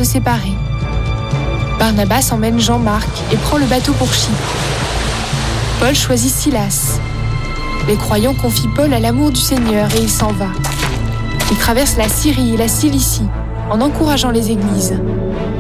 se séparer. Barnabas emmène Jean-Marc et prend le bateau pour Chypre. Paul choisit Silas. Les croyants confient Paul à l'amour du Seigneur et il s'en va. Il traverse la Syrie et la Cilicie en encourageant les églises.